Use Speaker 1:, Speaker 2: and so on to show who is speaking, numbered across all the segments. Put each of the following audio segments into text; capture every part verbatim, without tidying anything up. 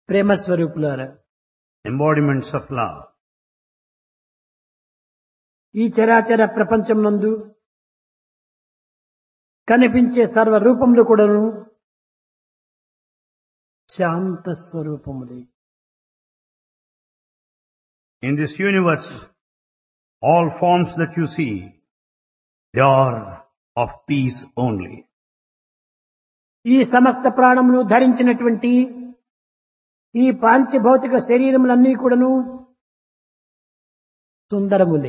Speaker 1: ప్రేమ స్వరూపులారా,
Speaker 2: embodiments of love.
Speaker 1: ఈ చరాచర ప్రపంచం నందు కనిపించే సర్వ రూపములు కూడాను శాంత స్వరూపములే.
Speaker 2: In this universe, all forms that you see, they are of peace only.
Speaker 1: ఈ సమస్త ప్రాణములు ధరించినటువంటి ఈ పాంచభౌతిక శరీరములన్నీ కూడాను సుందరములే.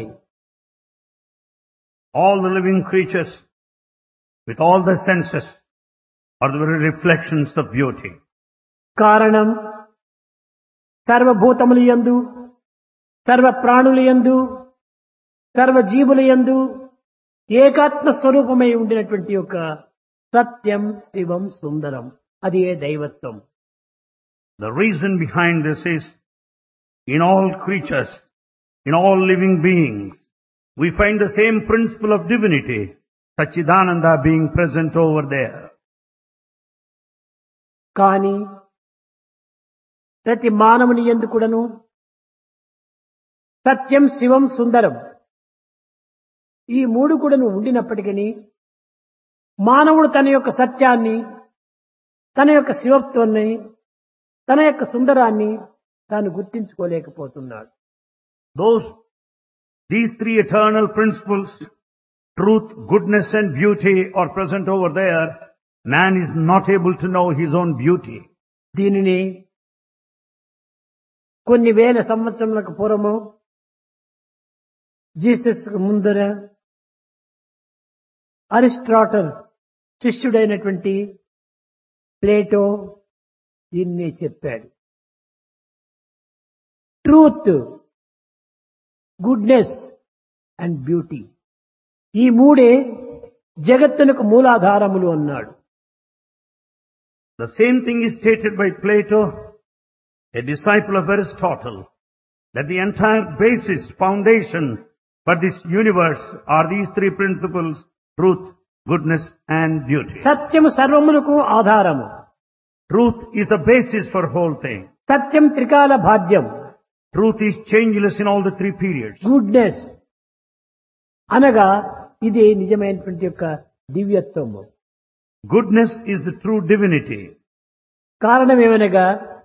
Speaker 2: All the living creatures, with all the senses, are the very reflections of beauty.
Speaker 1: కారణం సర్వభూతములు యందు, సర్వ ప్రాణులు యందు, సర్వ జీవుల యందు ఏకాత్మ స్వరూపమై ఉండినటువంటి యొక్క సత్యం, శివం, సుందరం, అది ఏ దైవత్వం.
Speaker 2: The reason behind this is, in all creatures, in all living beings, we find the same principle of divinity, Satchidananda, being present over there.
Speaker 1: కానీ ప్రతి మానవుని యందు కూడాను సత్యం, శివం, సుందరం ఈ మూడు కూడాను ఉండినప్పటికీ మానవుడు తన యొక్క సత్యాన్ని, తన యొక్క శివత్వాన్ని, తన యొక్క సుందరాన్ని తాను గుర్తించుకోలేకపోతున్నాడు.
Speaker 2: Those, these three eternal principles, truth, goodness and beauty, are present over there. Man is not able to know his own beauty.
Speaker 1: దీనిని కొన్ని వేల సంవత్సరములకు పూర్వము జీసస్ ముందర అరిస్టాటల్ శిష్యుడైనటువంటి ప్లేటో దీన్ని చెప్పాడు. ట్రూత్, గుడ్నెస్ అండ్ బ్యూటీ, ఈ మూడే జగత్తునకు మూలాధారములు అన్నాడు.
Speaker 2: The same thing is stated by Plato, a disciple of Aristotle, that the entire basis, foundation for this universe are these three principles: truth, goodness and beauty.
Speaker 1: సత్యము సర్వములకు ఆధారము.
Speaker 2: Truth is the basis for whole thing.
Speaker 1: సత్యం త్రికాల భాద్యం.
Speaker 2: Truth is changeless in all the three periods.
Speaker 1: Goodness అనగా ఇది నిజమైనటువంటి యొక్క దివ్యత్వము.
Speaker 2: Goodness is the true divinity.
Speaker 1: కారణం ఏమనగా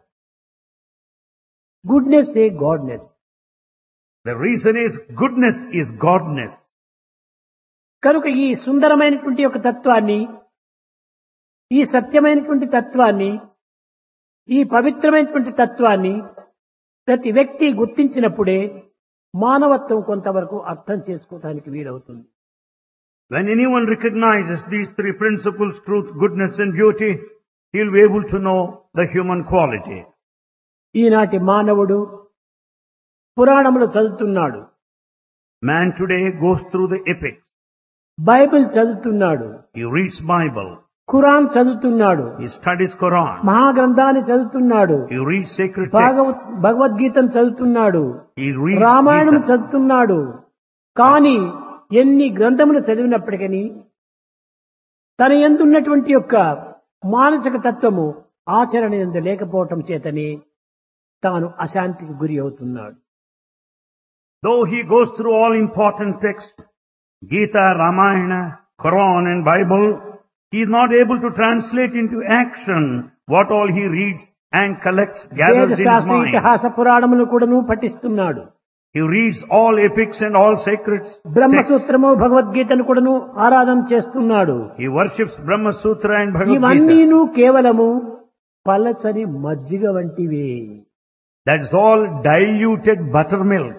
Speaker 1: goodness A goodness.
Speaker 2: The reason is goodness is godness.
Speaker 1: కనుక ఈ సుందరమైనటువంటి యొక్క తత్వాన్ని, ఈ సత్యమైనటువంటి తత్వాన్ని, ఈ పవిత్రమైనటువంటి తత్వాన్ని ప్రతి వ్యక్తి గుర్తించినప్పుడే మానవత్వం కొంతవరకు అర్థం చేసుకోవడానికి వీలవుతుంది.
Speaker 2: When anyone recognizes these three principles, truth, goodness and beauty, he will be able to know the human quality.
Speaker 1: ఈనాటి మానవుడు పురాణములు చదువుతున్నాడు,
Speaker 2: Man today goes through the epics.
Speaker 1: Bible చదువుతున్నాడు,
Speaker 2: He reads Bible.
Speaker 1: ఖురాన్ చదువుతున్నాడు,
Speaker 2: He studies Quran.
Speaker 1: మహాగ్రంథాన్ని చదువుతున్నాడు,
Speaker 2: He reads sacred
Speaker 1: Bhagwat
Speaker 2: texts.
Speaker 1: భగవద్గీతను చదువుతున్నాడు,
Speaker 2: He reads
Speaker 1: Ramayanam
Speaker 2: Gita.
Speaker 1: చదువుతున్నాడు. కానీ ఎన్ని గ్రంథములు చదివినప్పటికీ తన యందున్నటువంటి యొక్క మానసిక తత్వము ఆచరణ యందు లేకపోవటం చేతనే తాను అశాంతికి గురి అవుతున్నాడు.
Speaker 2: Though he goes through all important texts, Gita, Ramayana, Quran and Bible, he is not able to translate into action what all he reads and collects, gathers in his
Speaker 1: వేదశాస్త్ర
Speaker 2: mind.
Speaker 1: ఇతిహాస పురాణములు కూడాను పఠిస్తున్నాడు.
Speaker 2: He reads all epics and all sacred texts.
Speaker 1: బ్రహ్మసూత్రము, భగవద్గీతను కూడాను ఆరాధన చేస్తున్నాడు.
Speaker 2: He worships Brahma Sutra and Bhagavad Gita.
Speaker 1: ఇవన్నీను కేవలము పలచని మజ్జిగ వంటివే.
Speaker 2: That's all diluted buttermilk.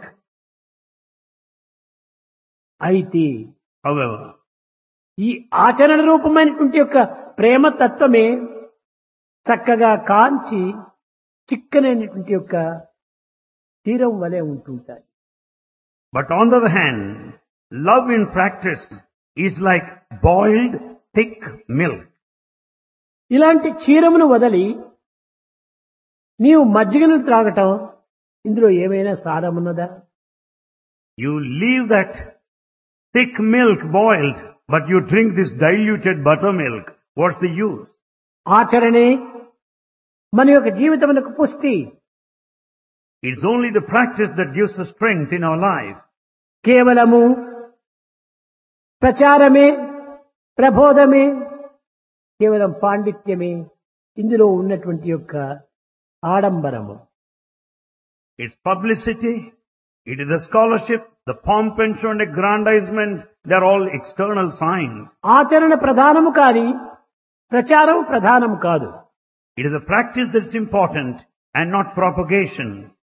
Speaker 1: అయితే
Speaker 2: However,
Speaker 1: ఈ ఆచరణ రూపమైనటువంటి యొక్క ప్రేమ తత్వమే చక్కగా కాంచి చిక్కనైనటువంటి యొక్క తీరం వలె ఉంటుంటాయి.
Speaker 2: but on the other hand, love in practice is like boiled thick milk.
Speaker 1: ఇలాంటి క్షీరమును వదలి నీవు మజ్జిగను త్రాగటం, ఇందులో ఏమైనా సారమున్నదా?
Speaker 2: You leave that thick milk boiled, but you drink this diluted buttermilk. What's the use?
Speaker 1: ఆచరణే మన యొక్క జీవితమునకు పుష్టి.
Speaker 2: It's only the practice that gives us strength in our life.
Speaker 1: కేవలము ప్రచారమే, ప్రబోధమే, కేవలం పాండిత్యమే ఇందులో ఉన్నటువంటి యొక్క ఆడంబరము.
Speaker 2: It's publicity, it is the scholarship, the pomp and show and aggrandizement, they're all external signs.
Speaker 1: ఆచరణ ప్రధానము కాని ప్రచారం ప్రధానము కాదు.
Speaker 2: It is the practice that's important and not propagation.